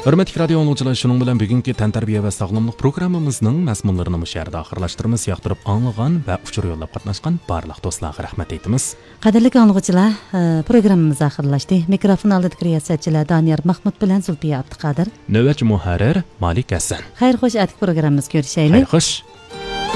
Hörmətli radio dinləyicilər, şunun bilan bugünkü təntarbiya və sağlamlıq proqramımızın məzmunlarını bu yerdə axırlaşdırırıq. Yaxtırıb anlığan və uçur yollab qatnaşqan barlıq dostlarga rəhmət etimiz. Qadirli anlıqçılar, proqramımız axırlaşdı. Mikrofon aldığı riyasətçilər Daniyar Mahmud bilan Zulfiya Abduqadir. Növbətçi mühərrir Malik Həsən. Xeyr xoş, artıq proqramımız görüşəylik. Xeyr xoş.